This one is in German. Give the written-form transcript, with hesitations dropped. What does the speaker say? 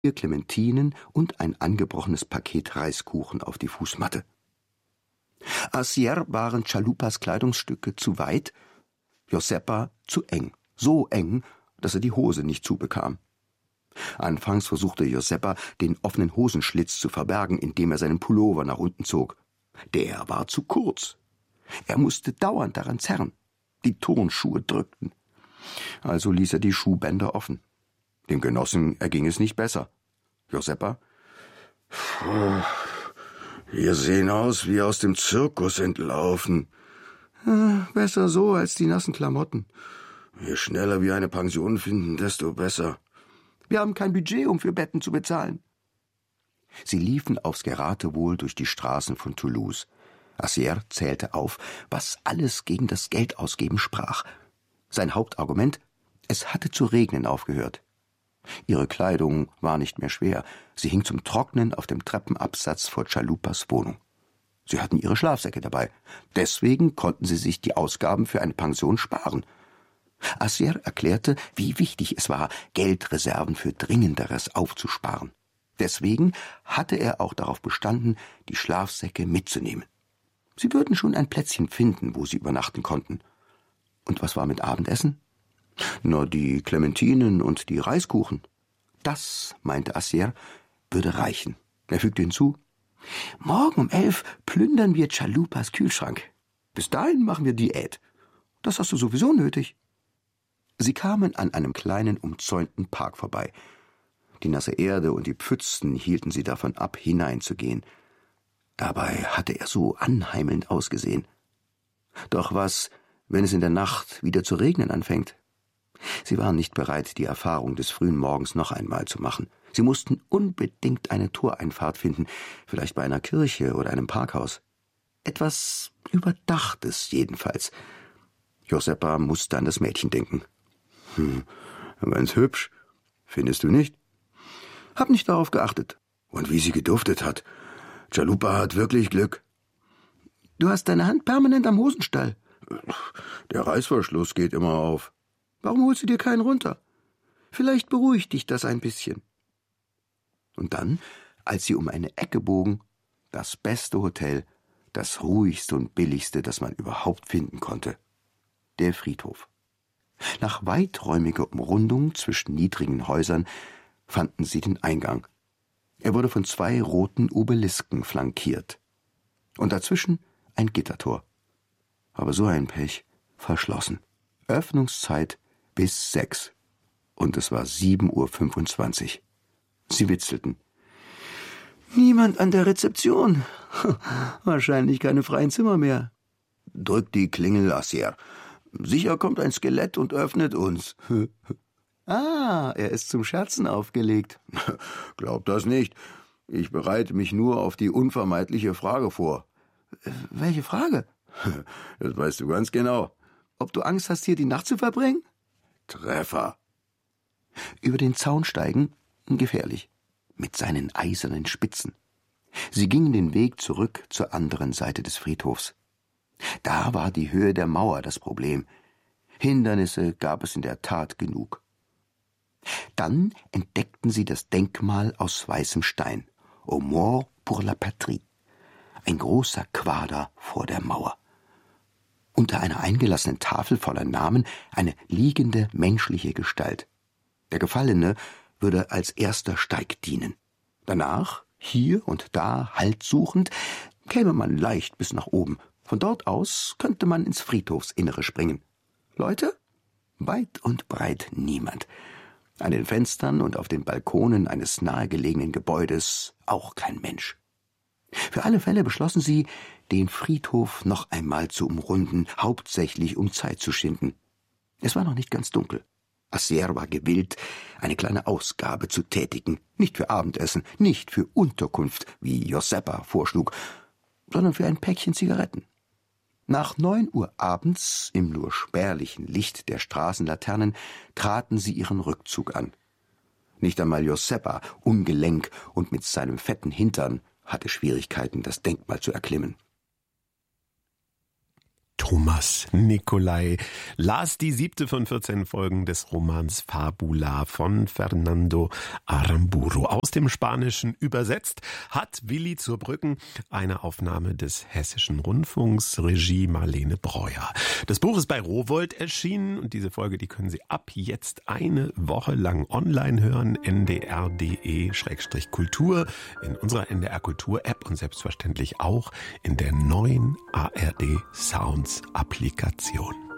Clementinen und ein angebrochenes Paket Reiskuchen auf die Fußmatte. Acier waren Chalupas Kleidungsstücke zu weit, Josepa zu eng, so eng, dass er die Hose nicht zubekam. Anfangs versuchte Josepa, den offenen Hosenschlitz zu verbergen, indem er seinen Pullover nach unten zog. Der war zu kurz. Er musste dauernd daran zerren. Die Turnschuhe drückten. Also ließ er die Schuhbänder offen. Dem Genossen erging es nicht besser. Josepa: »Wir sehen aus wie aus dem Zirkus entlaufen.« »Besser so als die nassen Klamotten.« »Je schneller wir eine Pension finden, desto besser.« »Wir haben kein Budget, um für Betten zu bezahlen.« Sie liefen aufs Geratewohl durch die Straßen von Toulouse. Acier zählte auf, was alles gegen das Geldausgeben sprach. Sein Hauptargument: es hatte zu regnen aufgehört. Ihre Kleidung war nicht mehr schwer. Sie hing zum Trocknen auf dem Treppenabsatz vor Chalupas Wohnung. Sie hatten ihre Schlafsäcke dabei. Deswegen konnten sie sich die Ausgaben für eine Pension sparen. Acier erklärte, wie wichtig es war, Geldreserven für Dringenderes aufzusparen. Deswegen hatte er auch darauf bestanden, die Schlafsäcke mitzunehmen. Sie würden schon ein Plätzchen finden, wo sie übernachten konnten. Und was war mit Abendessen? Nur die Clementinen und die Reiskuchen. Das, meinte Acier, würde reichen. Er fügte hinzu: »Morgen um 11 plündern wir Chalupas Kühlschrank. Bis dahin machen wir Diät. Das hast du sowieso nötig.« Sie kamen an einem kleinen, umzäunten Park vorbei. Die nasse Erde und die Pfützen hielten sie davon ab, hineinzugehen. Dabei hatte er so anheimelnd ausgesehen. Doch was, wenn es in der Nacht wieder zu regnen anfängt? Sie waren nicht bereit, die Erfahrung des frühen Morgens noch einmal zu machen. Sie mussten unbedingt eine Toreinfahrt finden, vielleicht bei einer Kirche oder einem Parkhaus. Etwas Überdachtes jedenfalls. Josepa musste an das Mädchen denken. Ganz hübsch, findest du nicht? Hab nicht darauf geachtet. Und wie sie geduftet hat. Chalupa hat wirklich Glück. Du hast deine Hand permanent am Hosenstall. Der Reißverschluss geht immer auf. Warum holst du dir keinen runter? Vielleicht beruhigt dich das ein bisschen. Und dann, als sie um eine Ecke bogen, das beste Hotel, das ruhigste und billigste, das man überhaupt finden konnte. Der Friedhof. Nach weiträumiger Umrundung zwischen niedrigen Häusern fanden sie den Eingang. Er wurde von 2 roten Obelisken flankiert. Und dazwischen ein Gittertor. Aber so ein Pech, verschlossen. Öffnungszeit bis 6. Und es war 7:25 Uhr. Sie witzelten. Niemand an der Rezeption. Wahrscheinlich keine freien Zimmer mehr. Drück die Klingel, Acier. Sicher kommt ein Skelett und öffnet uns. Ah, er ist zum Scherzen aufgelegt. Glaub das nicht. Ich bereite mich nur auf die unvermeidliche Frage vor. Welche Frage? Das weißt du ganz genau. Ob du Angst hast, hier die Nacht zu verbringen? Treffer. Über den Zaun steigen? Gefährlich. Mit seinen eisernen Spitzen. Sie gingen den Weg zurück zur anderen Seite des Friedhofs. Da war die Höhe der Mauer das Problem. Hindernisse gab es in der Tat genug. Dann entdeckten sie das Denkmal aus weißem Stein. Aux morts pour la patrie. Ein großer Quader vor der Mauer. Unter einer eingelassenen Tafel voller Namen eine liegende menschliche Gestalt. Der Gefallene würde als erster Steig dienen. Danach, hier und da Halt suchend, käme man leicht bis nach oben. Von dort aus könnte man ins Friedhofsinnere springen. Leute? Weit und breit niemand. An den Fenstern und auf den Balkonen eines nahegelegenen Gebäudes auch kein Mensch. Für alle Fälle beschlossen sie, den Friedhof noch einmal zu umrunden, hauptsächlich um Zeit zu schinden. Es war noch nicht ganz dunkel. Acier war gewillt, eine kleine Ausgabe zu tätigen, nicht für Abendessen, nicht für Unterkunft, wie Josepa vorschlug, sondern für ein Päckchen Zigaretten. Nach 9 Uhr abends, im nur spärlichen Licht der Straßenlaternen, traten sie ihren Rückzug an. Nicht einmal Josepa, ungelenk und mit seinem fetten Hintern, hatte Schwierigkeiten, das Denkmal zu erklimmen. Thomas Nicolai las die 7. von 14 Folgen des Romans Fabula von Fernando Aramburu. Aus dem Spanischen übersetzt hat Willi zur Brücken, eine Aufnahme des Hessischen Rundfunks, Regie Marlene Breuer. Das Buch ist bei Rowohlt erschienen und diese Folge, die können Sie ab jetzt eine Woche lang online hören, ndr.de/kultur, in unserer NDR Kultur App und selbstverständlich auch in der neuen ARD Sounds Applikation.